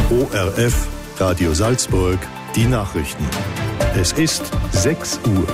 ORF, Radio Salzburg, die Nachrichten. Es ist 6 Uhr.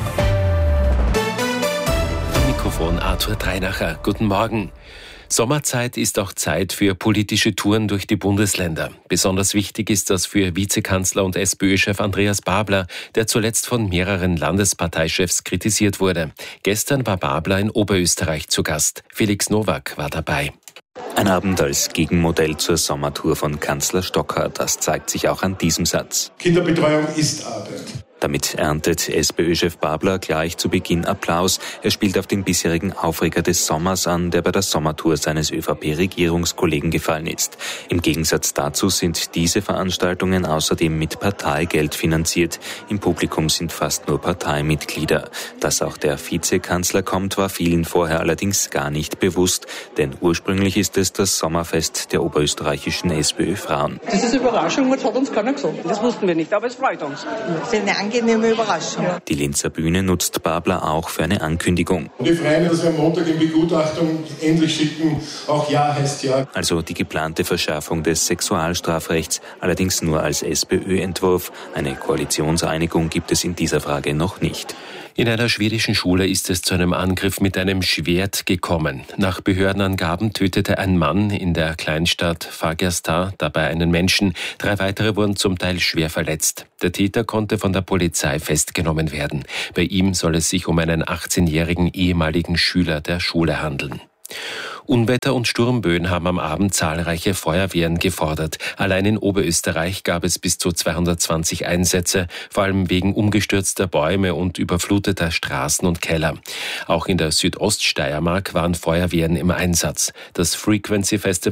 Mikrofon Arthur Dreinacher. Guten Morgen. Sommerzeit ist auch Zeit für politische Touren durch die Bundesländer. Besonders wichtig ist das für Vizekanzler und SPÖ-Chef Andreas Babler, der zuletzt von mehreren Landesparteichefs kritisiert wurde. Gestern war Babler in Oberösterreich zu Gast. Felix Nowak war dabei. Ein Abend als Gegenmodell zur Sommertour von Kanzler Stocker, das zeigt sich auch an diesem Satz. Kinderbetreuung ist Arbeit. Damit erntet SPÖ-Chef Babler gleich zu Beginn Applaus. Er spielt auf den bisherigen Aufreger des Sommers an, der bei der Sommertour seines ÖVP-Regierungskollegen gefallen ist. Im Gegensatz dazu sind diese Veranstaltungen außerdem mit Parteigeld finanziert. Im Publikum sind fast nur Parteimitglieder. Dass auch der Vizekanzler kommt, war vielen vorher allerdings gar nicht bewusst, denn ursprünglich ist es das Sommerfest der oberösterreichischen SPÖ-Frauen. Das ist eine Überraschung, das hat uns keiner gesagt. Das wussten wir nicht, aber es freut uns. Angenehme Überraschung. Die Linzer Bühne nutzt Babler auch für eine Ankündigung. Und ich freue mich, dass wir am Montag in Begutachtung endlich schicken. Auch Ja heißt Ja. Also die geplante Verschärfung des Sexualstrafrechts, allerdings nur als SPÖ-Entwurf. Eine Koalitionseinigung gibt es in dieser Frage noch nicht. In einer schwedischen Schule ist es zu einem Angriff mit einem Schwert gekommen. Nach Behördenangaben tötete ein Mann in der Kleinstadt Fagersta dabei einen Menschen. 3 weitere wurden zum Teil schwer verletzt. Der Täter konnte von der Polizei festgenommen werden. Bei ihm soll es sich um einen 18-jährigen ehemaligen Schüler der Schule handeln. Unwetter und Sturmböen haben am Abend zahlreiche Feuerwehren gefordert. Allein in Oberösterreich gab es bis zu 220 Einsätze, vor allem wegen umgestürzter Bäume und überfluteter Straßen und Keller. Auch in der Südoststeiermark waren Feuerwehren im Einsatz. Das Frequency Festival